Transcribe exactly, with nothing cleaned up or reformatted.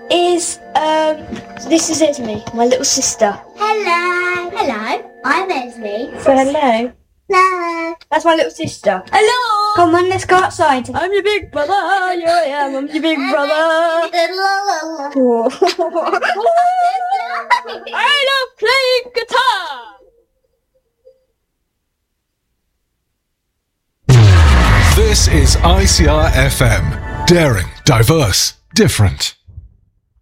is, um, this is Esme, my little sister. Hello. Hello. I'm Esme. So hello. Hello. That's my little sister. Hello. Come on, let's go outside. I'm your big brother. Yeah, I am. I'm your big brother. I love playing guitar. This is I C R F M. Daring, diverse, different.